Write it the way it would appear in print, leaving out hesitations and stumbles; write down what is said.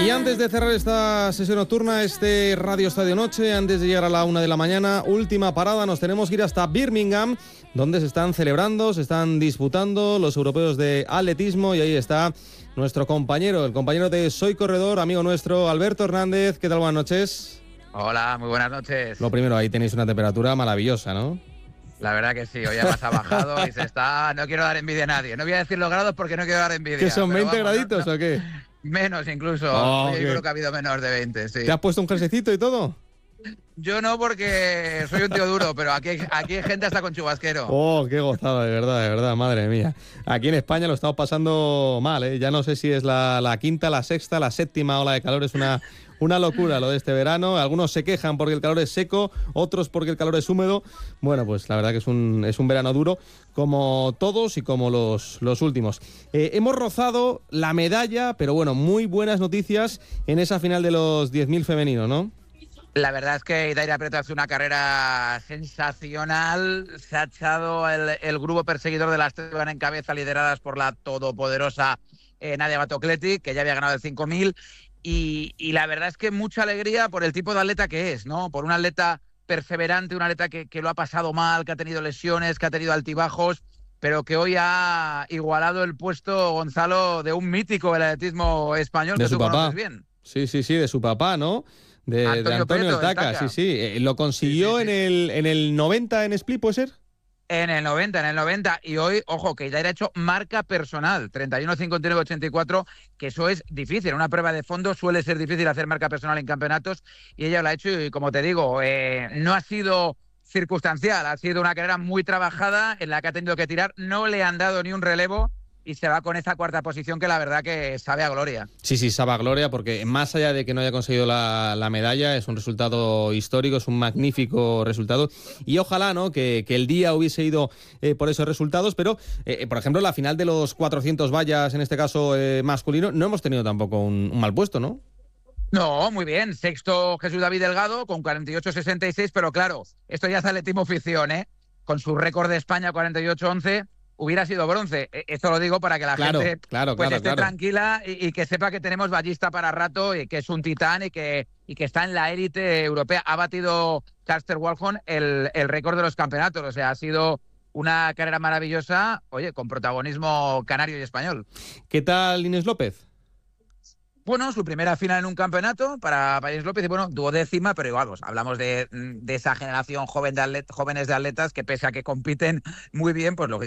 Y antes de cerrar esta sesión nocturna, este Radio Estadio Noche, antes de llegar a la 1 de la mañana, última parada, nos tenemos que ir hasta Birmingham, donde se están celebrando, se están disputando los europeos de atletismo, y ahí está nuestro compañero, el compañero de Soy Corredor, amigo nuestro, Alberto Hernández. ¿Qué tal? Buenas noches. Hola, muy buenas noches. Lo primero, ahí tenéis una temperatura maravillosa, ¿no? La verdad que sí, hoy además ha bajado y se está... No quiero dar envidia a nadie. No voy a decir los grados porque no quiero dar envidia. ¿Qué son, 20 vamos, graditos o qué? Menos incluso. Yo creo que ha habido menos de 20, sí. ¿Te has puesto un jerseycito y todo? Yo no, porque soy un tío duro, pero aquí hay gente hasta con chubasquero. Oh, qué gozada, de verdad, madre mía. Aquí en España lo estamos pasando mal, ¿eh? Ya no sé si es la quinta, la sexta, la séptima ola de calor. Es una locura lo de este verano. Algunos se quejan porque el calor es seco, otros porque el calor es húmedo. Bueno, pues la verdad que es un verano duro, como todos y como los últimos. Hemos rozado la medalla, pero bueno, muy buenas noticias en esa final de los 10.000 femeninos, ¿no? La verdad es que Idaira Prieto hace una carrera sensacional. Se ha echado el grupo perseguidor de las tres que van en cabeza, lideradas por la todopoderosa Nadia Batocleti, que ya había ganado el 5.000. Y la verdad es que mucha alegría por el tipo de atleta que es, ¿no? Por un atleta perseverante, un atleta que lo ha pasado mal, que ha tenido lesiones, que ha tenido altibajos, pero que hoy ha igualado el puesto, Gonzalo, de un mítico del atletismo español, de que su tú papá. conoces bien. Sí, de su papá, ¿no? De Antonio Peto, el Taca, sí. Lo consiguió sí. En el 90 en Split, ¿puede ser? En el 90. Y hoy, ojo, que ya ha hecho marca personal, 31.59.84, que eso es difícil. En una prueba de fondo suele ser difícil hacer marca personal en campeonatos, y ella lo ha hecho, y como te digo, no ha sido circunstancial, ha sido una carrera muy trabajada en la que ha tenido que tirar, no le han dado ni un relevo, y se va con esa cuarta posición que la verdad que sabe a gloria. Sí, sabe a gloria, porque más allá de que no haya conseguido la medalla, es un resultado histórico, es un magnífico resultado, y ojalá, ¿no?, que el día hubiese ido por esos resultados, pero por ejemplo la final de los 400 vallas, en este caso masculino, no hemos tenido tampoco un mal puesto, ¿no? No, muy bien. Sexto Jesús David Delgado con 48.66, pero claro, esto ya es atletismo ficción, ¿eh? Con su récord de España 48.11, hubiera sido bronce. Esto lo digo para que la gente esté tranquila y que sepa que tenemos ballista para rato, y que es un titán y que está en la élite europea. Ha batido Charles Walhon el récord de los campeonatos. O sea, ha sido una carrera maravillosa, oye, con protagonismo canario y español. ¿Qué tal Inés López? Bueno, su primera final en un campeonato para Inés López, y bueno, 12ª, pero igual, hablamos de esa generación jóvenes de atletas que, pese a que compiten muy bien, pues